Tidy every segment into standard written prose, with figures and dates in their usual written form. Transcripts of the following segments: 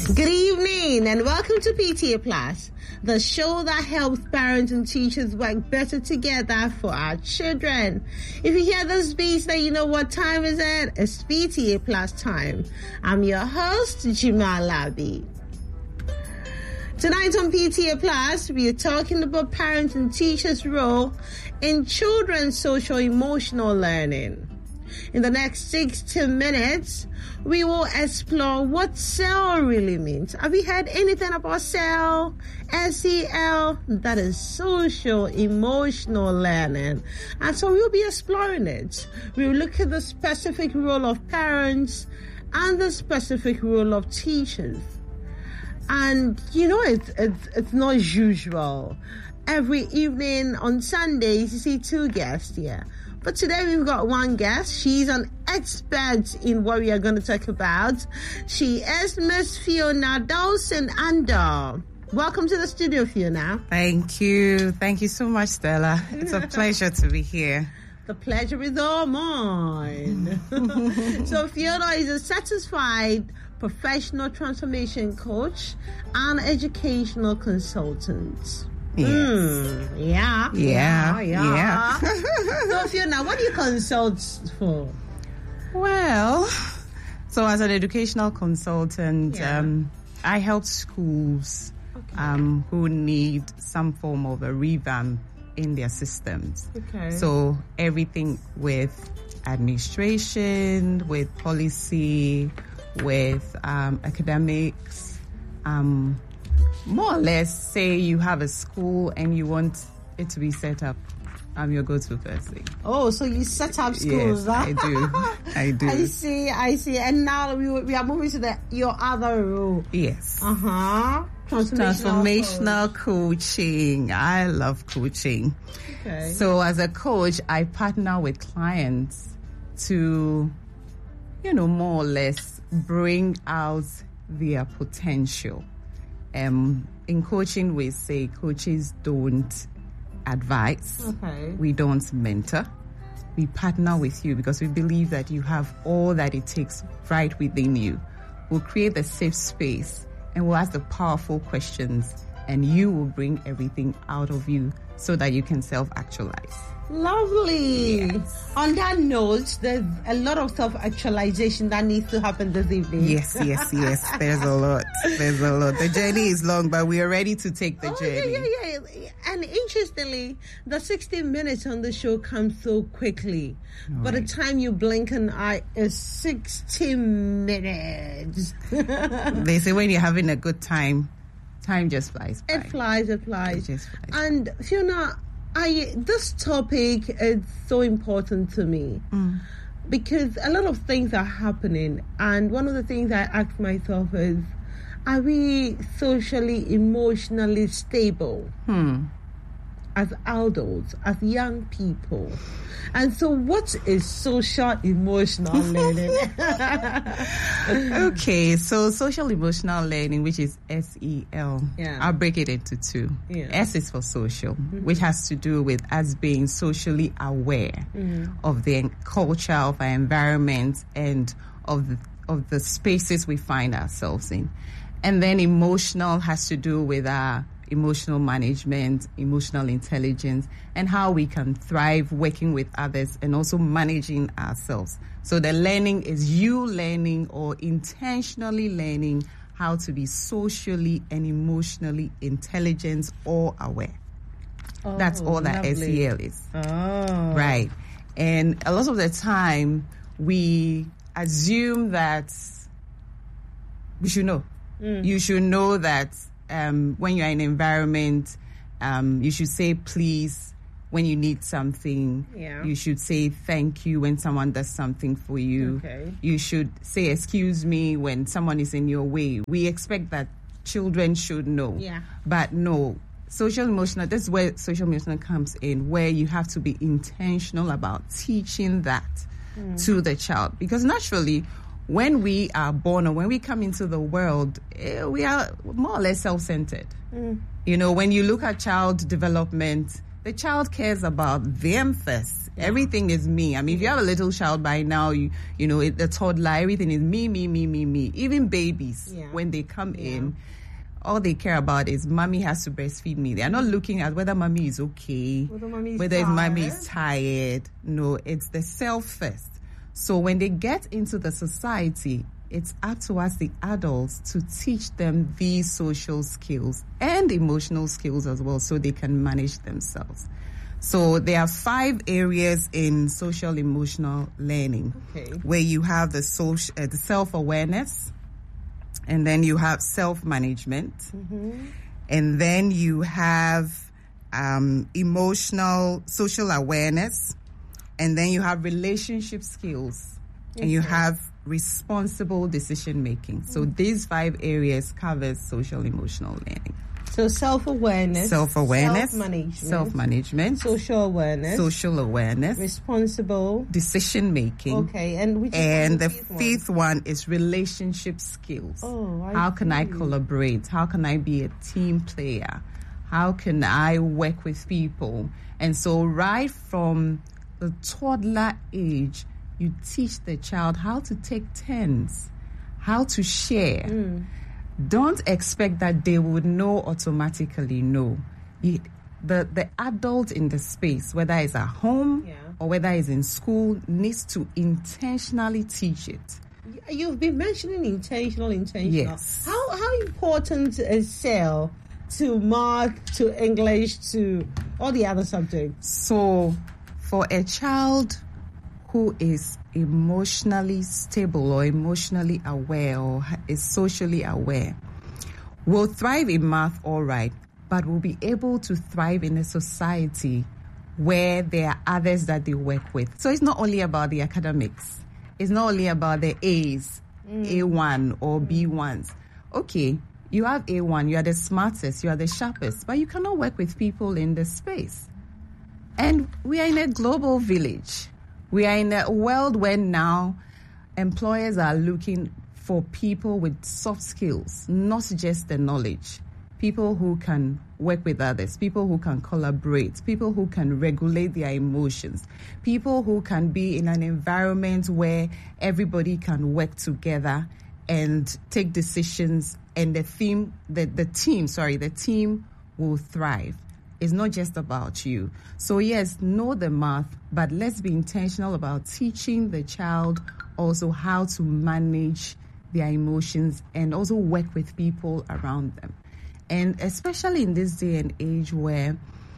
Good evening and welcome to PTA Plus, the show that helps parents and teachers work better together for our children. If you hear this beat, then you know what time is it? It's PTA Plus time. I'm your host, Jima Labi. Tonight on PTA Plus, we are talking about parents and teachers' role in children's social-emotional learning. In the next 60 minutes, we will explore what SEL really means. Have you heard anything about SEL? SEL, that is social emotional learning. And so we'll be exploring it. We'll look at the specific role of parents and the specific role of teachers. And, you know, it's not usual. Every evening on Sundays, you see two guests here. But today we've got one guest. She's an expert in what we are going to talk about. She is Miss Fiona Dawson-Andor. Welcome to the studio, Fiona. Thank you. Thank you so much, Stella. It's a pleasure to be here. The pleasure is all mine. So Fiona is a satisfied professional transformation coach and educational consultant. Yes. Yeah. So Fiona, what do you consult for? Well, so as an educational consultant, I help schools who need some form of a revamp in their systems. Okay. So everything with administration, with policy, with academics, more or less, say you have a school and you want it to be set up, I'm your go-to person. Oh, so you set up schools, yes, I do. I see. And now we are moving to your other role. Yes. Transformational coaching. I love coaching. Okay. So as a coach, I partner with clients to, more or less bring out their potential. In coaching, we say coaches don't advise. Okay. We don't mentor. We partner with you because we believe that you have all that it takes right within you. We'll create the safe space and we'll ask the powerful questions and you will bring everything out of you so that you can self-actualize. Lovely. Yes. On that note, there's a lot of self-actualization that needs to happen this evening. Yes. There's a lot. The journey is long, but we are ready to take the journey. Yeah. And interestingly, the 60 minutes on the show comes so quickly. By the time you blink an eye, it's 60 minutes. They say when you're having a good time just flies by. It flies. It just flies. And Fiona, this topic is so important to me because a lot of things are happening, and one of the things I ask myself is, are we socially, emotionally stable as adults, as young people? And so what is social emotional learning? Okay, so social emotional learning, which is SEL, I'll break it into two. S is for social, which has to do with us being socially aware of the culture, of our environment, and of the spaces we find ourselves in. And then emotional has to do with our emotional management, emotional intelligence, and how we can thrive working with others and also managing ourselves. So the learning is you learning or intentionally learning how to be socially and emotionally intelligent or aware. That's all that lovely. SEL is. Right. And a lot of the time we assume that we should know. You should know that when you're in an environment, you should say please when you need something. You should say thank you when someone does something for you. Okay. You should say excuse me when someone is in your way. We expect that children should know. But no. Social emotional, this is where social emotional comes in, where you have to be intentional about teaching that to the child. Because naturally, when we are born or when we come into the world, we are more or less self-centered. When you look at child development, the child cares about them first. Yeah. Everything is me. I mean, if you have a little child by now, the toddler, everything is me. Even babies, when they come in, all they care about is mommy has to breastfeed me. They are not looking at whether mommy is okay, whether mommy is tired. No, it's the self first. So when they get into the society, it's up to us, the adults, to teach them these social skills and emotional skills as well, so they can manage themselves. So there are 5 areas in social emotional learning, where you have the self-awareness, and then you have self-management, and then you have emotional social awareness, and then you have relationship skills, and you have responsible decision making. So these 5 areas covers social emotional learning. So self-awareness, self-management, social awareness, responsible decision making. Okay, and the fifth one is relationship skills. How can I collaborate? How can I be a team player? How can I work with people? And so right from the toddler age, you teach the child how to take turns, how to share. Don't expect that they would know automatically. No. The adult in the space, whether it's at home or whether it's in school, needs to intentionally teach it. You've been mentioning intentional. Yes. How important is SEL to math, to English, to all the other subjects? So for a child who is emotionally stable or emotionally aware or is socially aware will thrive in math, all right, but will be able to thrive in a society where there are others that they work with. So it's not only about the academics. It's not only about the A's, A1 or B1s. Okay, you have A1, you are the smartest, you are the sharpest, but you cannot work with people in the space. And we are in a global village. We are in a world where now employers are looking for people with soft skills, not just the knowledge. People who can work with others, people who can collaborate, people who can regulate their emotions, people who can be in an environment where everybody can work together and take decisions, and the team will thrive. It's not just about you. So yes, know the math, but let's be intentional about teaching the child also how to manage their emotions and also work with people around them. And especially in this day and age where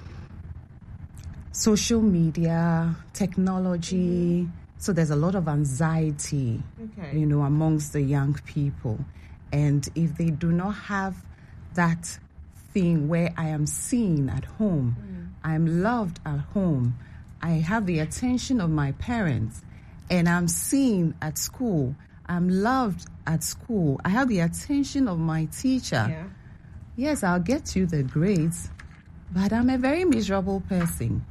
social media, technology, so there's a lot of anxiety, amongst the young people. And if they do not have that thing where I am seen at home, I'm loved at home, I have the attention of my parents, and I'm seen at school, I'm loved at school, I have the attention of my teacher. Yes, I'll get you the grades, but I'm a very miserable person.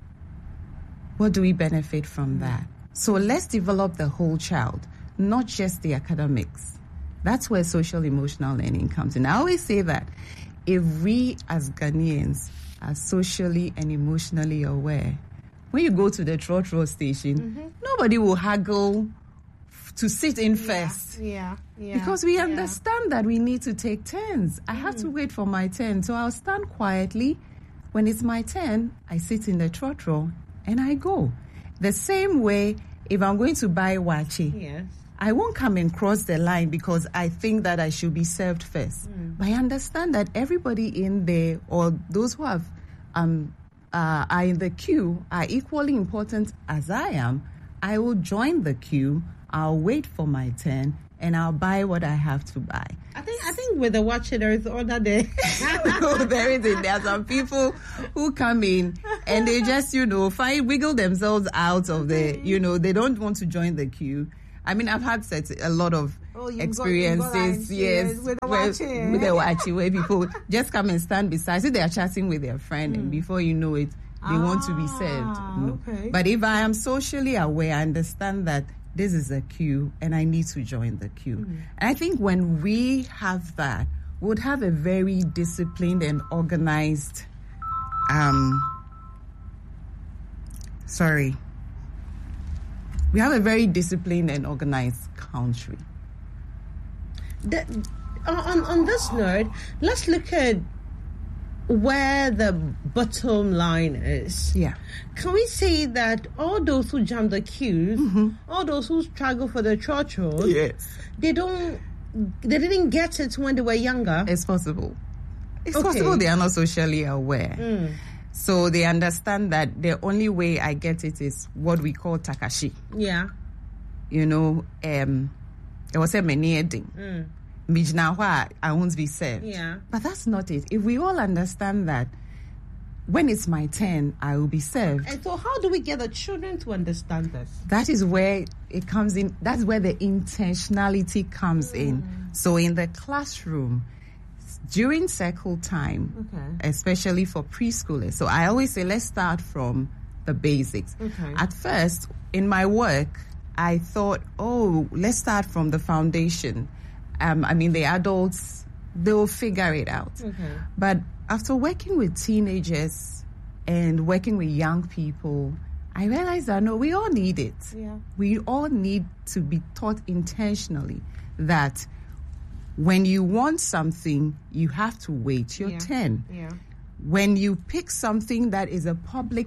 What do we benefit from that? So let's develop the whole child, not just the academics. That's where social emotional learning comes in. I always say that if we as Ghanaians are socially and emotionally aware, when you go to the trotro station, nobody will haggle to sit in first. Because we understand that we need to take turns. I have to wait for my turn, so I'll stand quietly. When it's my turn, I sit in the trotro and I go. The same way, if I'm going to buy wachi, I won't come and cross the line because I think that I should be served first. But I understand that everybody in there, or those who have are in the queue, are equally important as I am. I will join the queue. I'll wait for my turn, and I'll buy what I have to buy. I think with the watch there is order there. There are some people who come in and they just, wiggle themselves out of the, they don't want to join the queue. I mean, I've had a lot of experiences, with the wachi, where people just come and stand beside. So they are chatting with their friend, and before you know it, they want to be served. Okay. But if I am socially aware, I understand that this is a queue and I need to join the queue. And I think when we have that, we would have a very disciplined and organized We have a very disciplined and organized country. On this note, let's look at where the bottom line is. Yeah. Can we say that all those who jump the queues, all those who struggle for the church road, yes, they didn't get it when they were younger? It's possible. It's possible they are not socially aware. So they understand that the only way I get it is what we call takashi. Yeah. You know, it was a many ending. I won't be served. Yeah. But that's not it. If we all understand that when it's my turn, I will be served. And so how do we get the children to understand this? That is where it comes in. That's where the intentionality comes in. So in the classroom, during circle time, especially for preschoolers. So I always say, let's start from the basics. At first, in my work, I thought, let's start from the foundation. The adults, they'll figure it out. But after working with teenagers and working with young people, I realized that, no, we all need it. Yeah. We all need to be taught intentionally that when you want something, you have to wait your turn. Yeah. When you pick something that is a public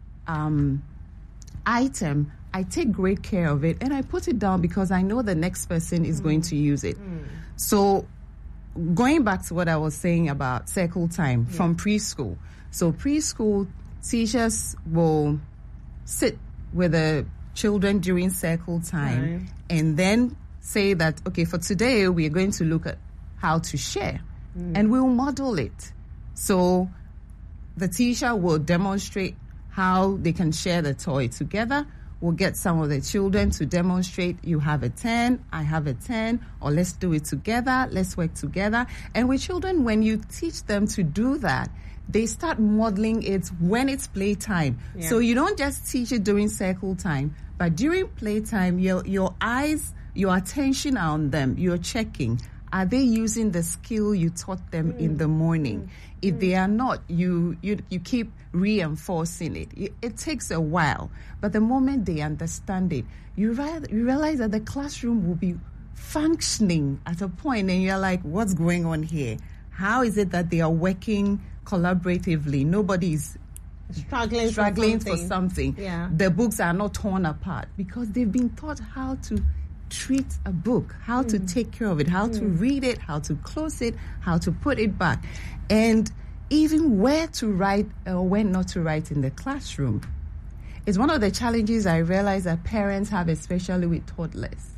item, I take great care of it and I put it down because I know the next person is going to use it. So going back to what I was saying about circle time from preschool. So preschool teachers will sit with the children during circle time and then say that, okay, for today we're going to look at how to share and we'll model it. So the teacher will demonstrate how they can share the toy together. We'll get some of the children to demonstrate, you have a 10, I have a 10, or let's do it together, let's work together. And with children, when you teach them to do that, they start modeling it when it's playtime. Yeah. So you don't just teach it during circle time, but during playtime, your eyes, your attention are on them. You're checking. Are they using the skill you taught them in the morning? If they are not, you keep reinforcing it. It takes a while, but the moment they understand it, you realize that the classroom will be functioning at a point, and you're like, what's going on here? How is it that they are working collaboratively? Nobody's struggling for something. Yeah. The books are not torn apart because they've been taught how to treat a book, how to take care of it, how to read it, how to close it, how to put it back, and even where to write or when not to write in the classroom. It's one of the challenges I realize that parents have, especially with toddlers.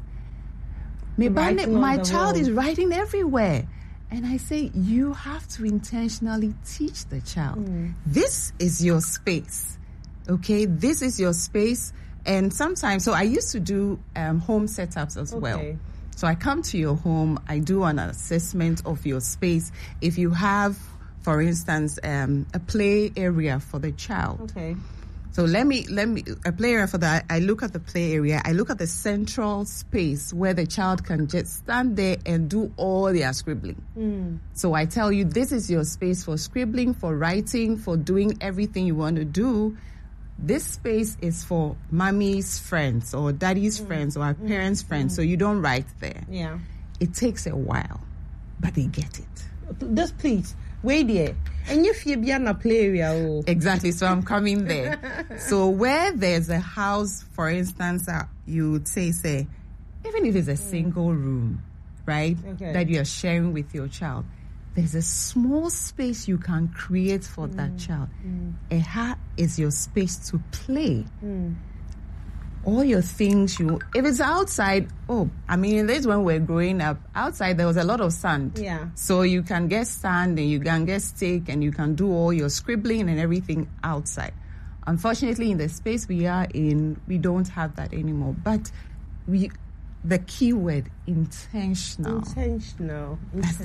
My child is writing everywhere. And I say, you have to intentionally teach the child. This is your space, okay? This is your space. And sometimes, so I used to do home setups as well. So I come to your home, I do an assessment of your space. If you have, for instance, a play area for the child. So let me a play area for that. I look at the play area. I look at the central space where the child can just stand there and do all their scribbling. So I tell you, this is your space for scribbling, for writing, for doing everything you want to do. This space is for mommy's friends or daddy's friends or our parents' friends, so you don't write there. Yeah. It takes a while, but they get it. Just please, wait there. And if you be in a play area. Exactly, so I'm coming there. So where there's a house, for instance, you would say, even if it's a single room, right, that you're sharing with your child, there's a small space you can create for that child. It is your space to play. All your things, if it's outside, in this when we're growing up, outside there was a lot of sand. Yeah. So you can get sand and you can get stick and you can do all your scribbling and everything outside. Unfortunately, in the space we are in, we don't have that anymore. But the key word, intentional. Intentional.